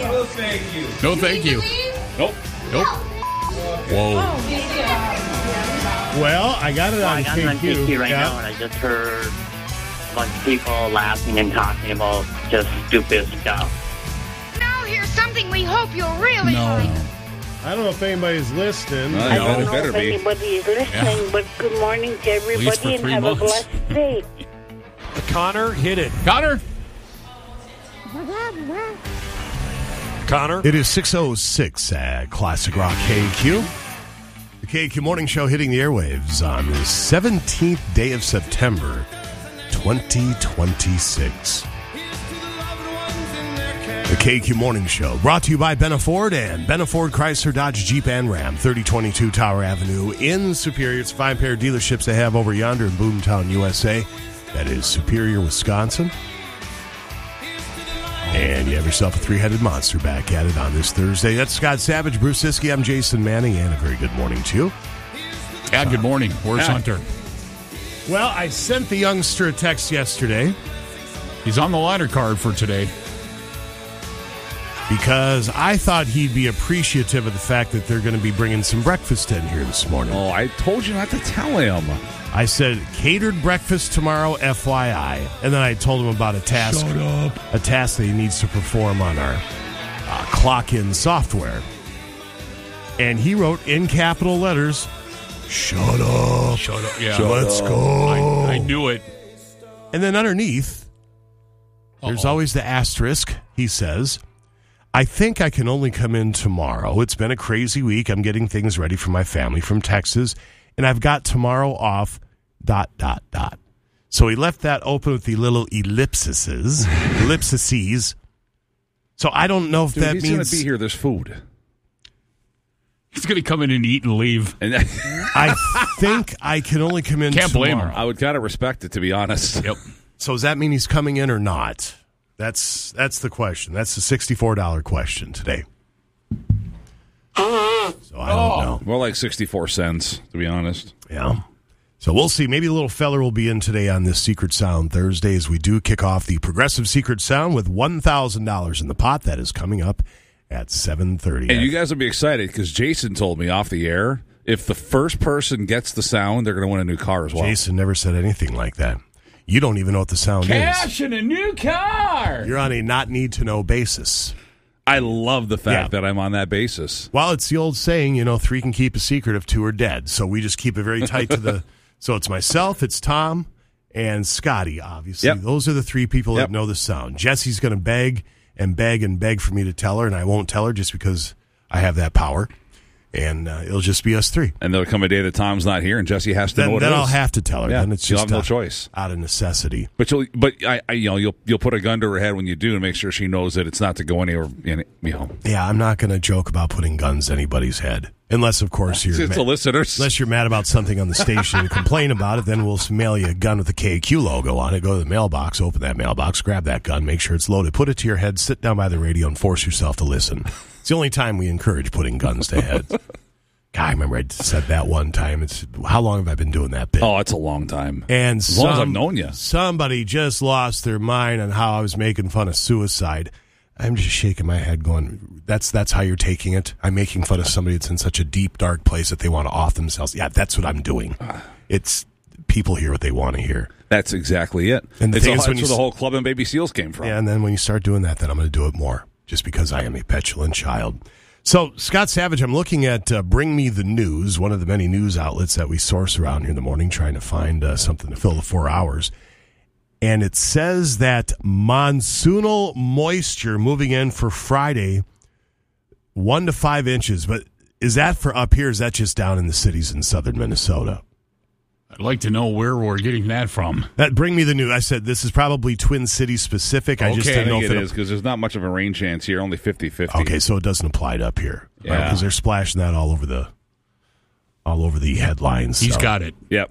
No, thank you. No, thank you. Nope. Whoa. Well, I got it on KQ right now, and I just heard a bunch of people laughing and talking about just stupid stuff. Now here's something we hope you'll really like. I don't know if anybody's listening. I don't know if anybody is listening, but good morning to everybody and have a blessed day. Connor, hit it. Connor? Connor? It is 6:06 at Classic Rock KQ. The KQ Morning Show hitting the airwaves on the 17th day of September, 2026. The KQ Morning Show, brought to you by Benna Ford and Benna Ford Chrysler Dodge Jeep and Ram, 3022 Tower Avenue in Superior. It's a fine pair of dealerships they have over yonder in Boomtown, USA. That is Superior, Wisconsin. And you have yourself a three-headed monster back at it on this Thursday. That's Scott Savage, Bruce Siskey. I'm Jason Manning, and a very good morning to you. Yeah, good morning. Where's Hunter? Well, I sent the youngster a text yesterday. He's on the liner card for today. Because I thought he'd be appreciative of the fact that they're going to be bringing some breakfast in here this morning. Oh, I told you not to tell him. I said, catered breakfast tomorrow, FYI. And then I told him about a task. Shut up. A task that he needs to perform on our clock-in software. And he wrote in capital letters, "Shut up. Shut up. Yeah. Let's go." I knew it. And then underneath, there's always the asterisk. He says, "I think I can only come in tomorrow. It's been a crazy week. I'm getting things ready for my family from Texas, and I've got tomorrow off, ... So he left that open with the little ellipses. So I don't know if that he's means... going to be here. There's food. He's going to come in and eat and leave. And I think I can only come in Can't tomorrow. blame him. I would kind of respect it, to be honest. Yep. So does that mean he's coming in or not? That's the question. That's the $64 question today. So I don't know. More like 64 cents, to be honest. Yeah. So we'll see. Maybe the little feller will be in today on this Secret Sound Thursday as we do kick off the Progressive Secret Sound with $1,000 in the pot. That is coming up at 7:30. And you guys will be excited because Jason told me off the air, if the first person gets the sound, they're going to win a new car as well. Jason never said anything like that. You don't even know what the sound is. Cash in a new car. You're on a not need to know basis. I love the fact that I'm on that basis. Well, it's the old saying, three can keep a secret if two are dead. So we just keep it very tight to the... So it's myself, it's Tom, and Scotty, obviously. Yep. Those are the three people that know the sound. Jesse's going to beg and beg and beg for me to tell her, and I won't tell her just because I have that power. And it'll just be us three. And there'll come a day that Tom's not here, and Jesse has to know what it is. Then I'll have to tell her. Yeah, Then it's you'll just have no choice. Out of necessity. But you'll put a gun to her head when you do to make sure she knows that it's not to go anywhere. Yeah, I'm not going to joke about putting guns to anybody's head. Unless, of course, you're the listeners. Unless you're mad about something on the station and complain about it, then we'll mail you a gun with the KQ logo on it. Go to the mailbox, open that mailbox, grab that gun, make sure it's loaded, put it to your head, sit down by the radio, and force yourself to listen. It's the only time we encourage putting guns to heads. God, I remember I said that one time. How long have I been doing that bit? Oh, it's a long time. And as long as I've known you. Somebody just lost their mind on how I was making fun of suicide. I'm just shaking my head going, that's how you're taking it? I'm making fun of somebody that's in such a deep, dark place that they want to off themselves. Yeah, that's what I'm doing. It's people hear what they want to hear. That's exactly it. And that's where the whole Club and Baby Seals came from. Yeah, and then when you start doing that, then I'm going to do it more, just because I am a petulant child. So, Scott Savage, I'm looking at Bring Me the News, one of the many news outlets that we source around here in the morning, trying to find something to fill the 4 hours. And it says that monsoonal moisture moving in for Friday, 1 to 5 inches. But is that for up here? Or is that just down in the cities in southern Minnesota? I'd like to know where we're getting that from. Bring Me the News. I said this is probably Twin Cities specific. I just didn't know if it is because there's not much of a rain chance here, only 50-50. Okay, so it doesn't apply to up here. Yeah, because they're splashing that all over the headlines. He's got it. Yep.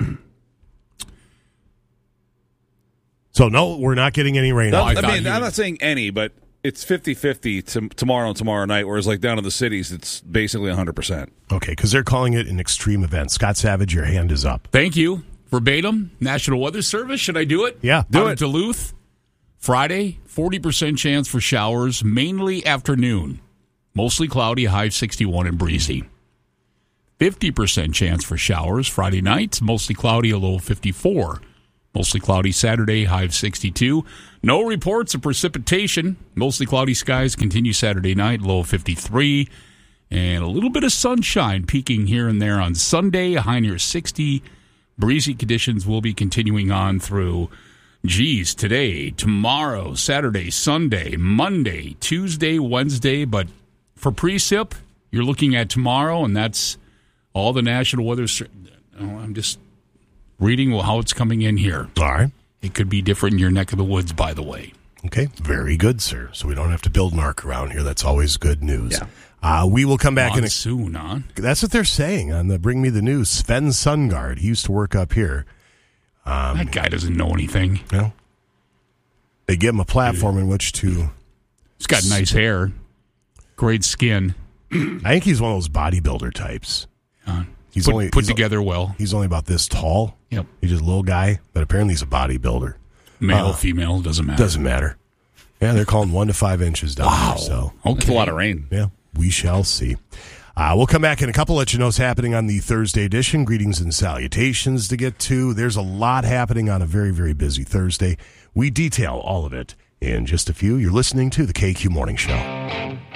So, no, we're not getting any rain. I'm not saying any, but it's 50-50 tomorrow and tomorrow night, whereas like down in the cities, it's basically 100%. Okay, because they're calling it an extreme event. Scott Savage, your hand is up. Thank you. Verbatim, National Weather Service. Should I do it? Yeah, do it. Duluth, Friday, 40% chance for showers, mainly afternoon. Mostly cloudy, high of 61 and breezy. 50% chance for showers Friday night, mostly cloudy, a low of 54. Mostly cloudy Saturday, high of 62. No reports of precipitation. Mostly cloudy skies continue Saturday night, low of 53. And a little bit of sunshine peeking here and there on Sunday, a high near 60. Breezy conditions will be continuing on through, today, tomorrow, Saturday, Sunday, Monday, Tuesday, Wednesday. But for precip, you're looking at tomorrow, and that's all the National Weather. I'm just reading how it's coming in here. All right. It could be different in your neck of the woods, by the way. Okay, very good, sir. So we don't have to build an arc around here. That's always good news. Yeah. We will come back soon, huh? That's what they're saying on the Bring Me the News. Sven Sundgaard, he used to work up here. That guy doesn't know anything. You know, they give him a platform in which to... He's got nice hair, great skin. I think he's one of those bodybuilder types. He's put together well. He's only about this tall. Yep. He's just a little guy, but apparently he's a bodybuilder. Male, female, doesn't matter. Doesn't matter. Yeah, they're calling 1 to 5 inches down there. So That's a lot of rain. Yeah, we shall see. We'll come back in a couple, let you know what's happening on the Thursday edition. Greetings and salutations to get to. There's a lot happening on a very, very busy Thursday. We detail all of it in just a few. You're listening to the KQ Morning Show.